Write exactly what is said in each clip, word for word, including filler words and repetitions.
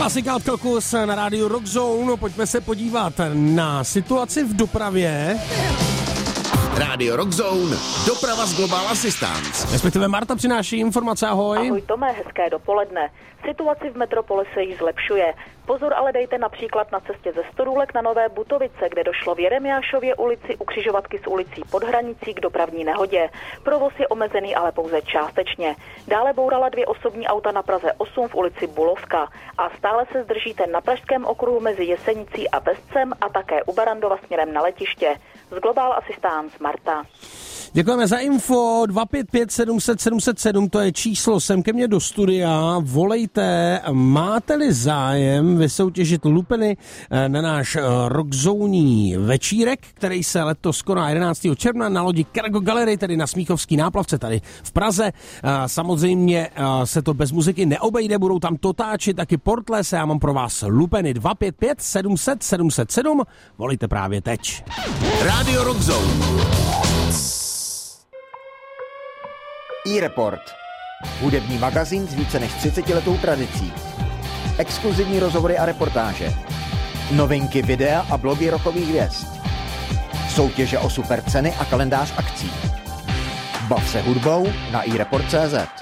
Klasika od Krokus na rádiu Rock Zone. Pojďme se podívat na situaci v dopravě. Rádio Rock Zone, doprava z Global Assistance. Respektive Marta přináší informace, ahoj. Ahoj Tome, hezké dopoledne. Situaci v metropoli se již zlepšuje. Pozor ale dejte například na cestě ze Storůlek na Nové Butovice, kde došlo v Jeremiášově ulici u křižovatky s ulicí Pod hranicí k dopravní nehodě. Provoz je omezený, ale pouze částečně. Dále bourala dvě osobní auta na Praze osm v ulici Bulovka. A stále se zdržíte na Pražském okruhu mezi Jesenicí a Vescem a také u Barandova směrem na letiště. Z Global Assistance Marta. Děkujeme za info. Dva pět pět sedm set sedm set sedm, to je číslo sem ke mně do studia. Volejte, máte-li zájem vysoutěžit lupeny na náš rockzónní večírek, který se letos koná jedenáctého června na lodi Cargo Gallery, tedy na Smíchovský náplavce tady v Praze. Samozřejmě se to bez muziky neobejde, budou tam totáči, taky portles. Já mám pro vás lupeny. Dva pět pět sedm set sedm set sedm, volejte právě teď. Rádio Rock Zone. iReport. Hudební magazín s více než třicetiletou tradicí. Exkluzivní rozhovory a reportáže. Novinky videa a blogy rockových hvězd. Soutěže o super ceny a kalendář akcí. Bav se hudbou na iReport tečka cé zet.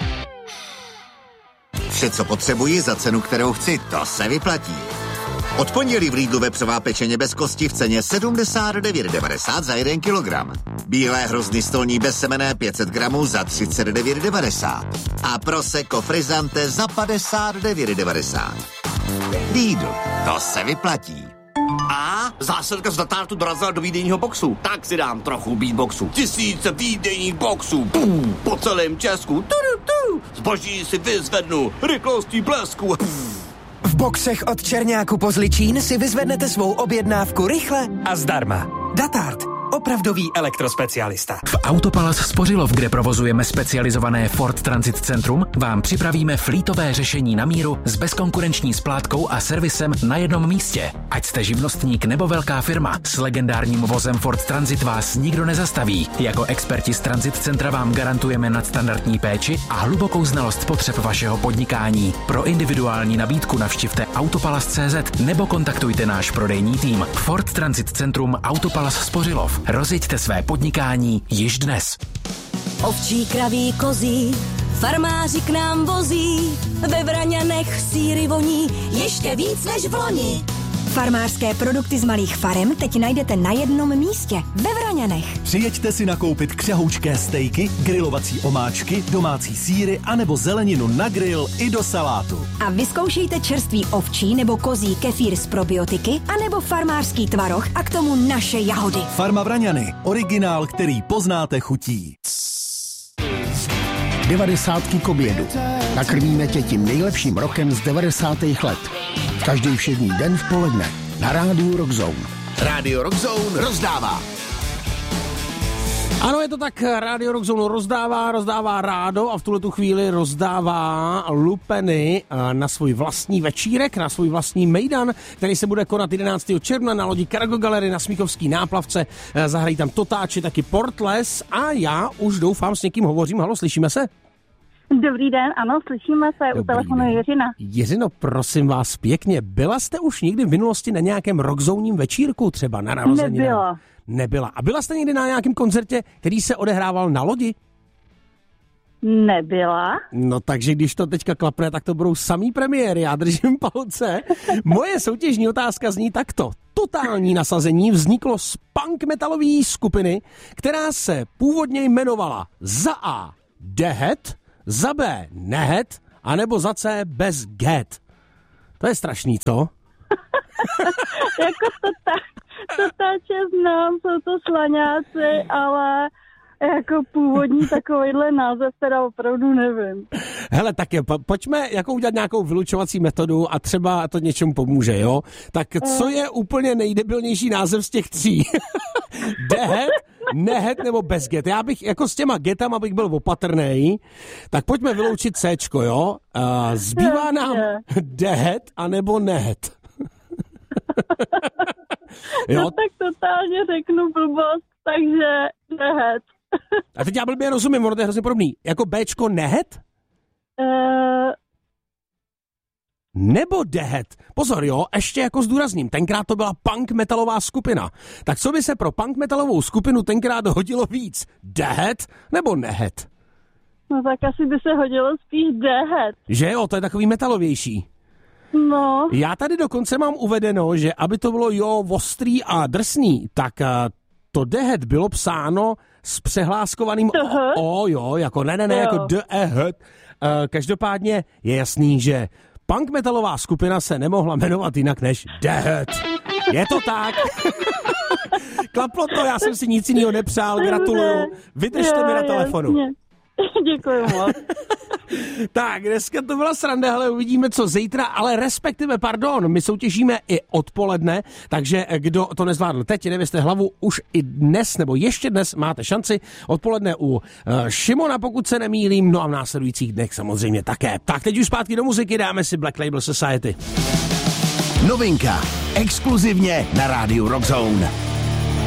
Vše, co potřebuji za cenu, kterou chci, to se vyplatí. Od pondělí v Lidlu vepřová pečeně bez kosti v ceně sedmdesát devět devadesát za jeden kilogram. Bílé hrozny stolní bezsemenné pět set gramů za třicet devět devadesát. A prosecco frizzante za padesát devět devadesát. Lidl, to se vyplatí. A zásilka z datártu dorazila do výdejního boxu. Tak si dám trochu beatboxu. Tisíce výdejních boxů. Pum, po celém Česku. Tu, tu. Zboží si vyzvednu. Rychlostí blesku. Pum. V boxech od Černáku po Zličín si vyzvednete svou objednávku rychle a zdarma. Datart. Opravdový elektrospecialista. V Autopalas Spořilov, kde provozujeme specializované Ford Transit Centrum, vám připravíme flítové řešení na míru s bezkonkurenční splátkou a servisem na jednom místě. Ať jste živnostník nebo velká firma, s legendárním vozem Ford Transit vás nikdo nezastaví. Jako experti z Transit Centra vám garantujeme nadstandardní péči a hlubokou znalost potřeb vašeho podnikání. Pro individuální nabídku navštivte autopalas tečka cé zet nebo kontaktujte náš prodejní tým. Ford Transit Centrum Autopalas Spořilov. Rozjeďte své podnikání již dnes. Ovčí, kraví, kozí, farmáři k nám vozí, ve Vraňanech sýry voní, ještě víc než v loni. Farmářské produkty z malých farem teď najdete na jednom místě, ve Vraňanech. Přijeďte si nakoupit křehoučké stejky, grilovací omáčky, domácí sýry anebo zeleninu na grill i do salátu. A vyzkoušejte čerstvý ovčí nebo kozí kefír z probiotiky anebo farmářský tvaroh a k tomu naše jahody. Farma Vraňany, originál, který poznáte chutí. Devadesátky k obědu. Nakrmíme tě tím nejlepším rokem z devadesátých let. Každý všední den v poledne na rádiu Rock Zone. Rádio Rock Zone rozdává. Ano, je to tak, Rádio Rock Zone rozdává, rozdává rádo a v tuhletu chvíli rozdává lupeny na svůj vlastní večírek, na svůj vlastní mejdan, který se bude konat jedenáctého června na lodi Cargo Gallery na Smíchovský náplavce. Zahrají tam totáči, taky portles a já už doufám s někým hovořím. Halo, slyšíme se? Dobrý den, ano, slyšíme se, Dobrý u telefonu Jiřina. Jiřino, prosím vás pěkně, byla jste už někdy v minulosti na nějakém rockzónním večírku, třeba na narozeninách? Nebyla. Nebyla. A byla jste někdy na nějakém koncertě, který se odehrával na lodi? Nebyla. No takže když to teďka klapne, tak to budou samý premiéry, já držím palce. Moje soutěžní otázka zní takto. Totální nasazení vzniklo z punk metalové skupiny, která se původně jmenovala za A. The Head, za B. Nehead, anebo za C. Bez Get. To je strašný, co? Jako to tak. Totáče znám, jsou to slaňáci, ale jako původní takovýhle název teda opravdu nevím. Hele, tak je, po, pojďme jako udělat nějakou vylučovací metodu a třeba to něčemu pomůže, jo? Tak co je úplně nejdebilnější název z těch tří? Dehet, Nehet nebo Bez Get? Já bych jako s těma getama bych byl opatrnej, tak pojďme vyloučit Cčko, jo? Uh, zbývá nám Dehet anebo Nehet. Jo? No tak totálně řeknu blbost, takže Nehet. A teď já blbě rozumím, ono to je hrozně podobný. Jako Bčko Nehet? Uh, nebo Dehead? Pozor, jo, ještě jako zdůrazním, tenkrát to byla punk metalová skupina. Tak co by se pro punk metalovou skupinu tenkrát hodilo víc? Dehead nebo Nehead? No tak asi by se hodilo spíš Dehead. Že jo, to je takový metalovější. No. Já tady dokonce mám uvedeno, že aby to bylo jo ostrý a drsný, tak uh, to Dehead bylo psáno s přehláskovaným o, o, jo, jako ne, ne, ne, jo. Jako D-E-H. Uh, každopádně je jasný, že punk metalová skupina se nemohla jmenovat jinak než Dehead. Je to tak. Klaplo to, já jsem si nic jiného nepřál, gratuluju. Vydržte jo, mi na telefonu. Jasně. Děkuji moc. Tak, dneska to byla sranda, ale uvidíme, co zítra, ale respektive, pardon, my soutěžíme i odpoledne, takže kdo to nezvládl teď, nevěste hlavu, už i dnes, nebo ještě dnes máte šanci odpoledne u uh, Šimona, pokud se nemýlím, no a v následujících dnech samozřejmě také. Tak, teď už zpátky do muziky, dáme si Black Label Society. Novinka, exkluzivně na rádiu Rock Zone.